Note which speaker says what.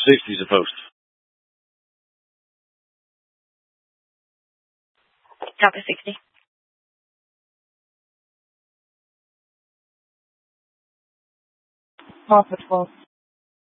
Speaker 1: 60 is a post.
Speaker 2: Copy 60.
Speaker 3: Small patrol.